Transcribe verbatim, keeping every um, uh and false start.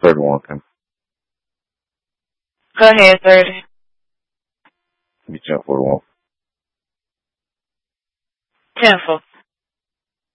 Third one, okay. Go ahead, third. You jump for the one. Tenfold.